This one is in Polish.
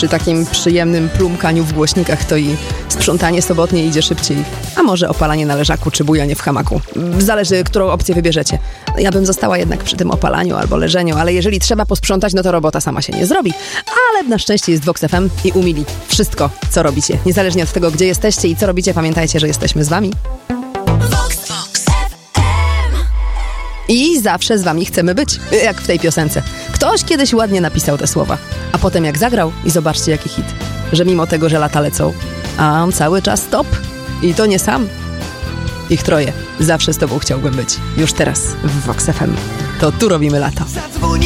Przy takim przyjemnym plumkaniu w głośnikach to i sprzątanie sobotnie idzie szybciej. A może opalanie na leżaku czy bujanie w hamaku. Zależy, którą opcję wybierzecie. Ja bym została jednak przy tym opalaniu albo leżeniu, ale jeżeli trzeba posprzątać, no to robota sama się nie zrobi. Ale na szczęście jest Vox FM i umili wszystko, co robicie. Niezależnie od tego, gdzie jesteście i co robicie, pamiętajcie, że jesteśmy z wami. I zawsze z wami chcemy być, jak w tej piosence. Ktoś kiedyś ładnie napisał te słowa, a potem jak zagrał i zobaczcie jaki hit, że mimo tego, że lata lecą, a on cały czas stop i to nie sam. Ich troje. Zawsze z tobą chciałbym być. Już teraz w Vox FM. To tu robimy lato.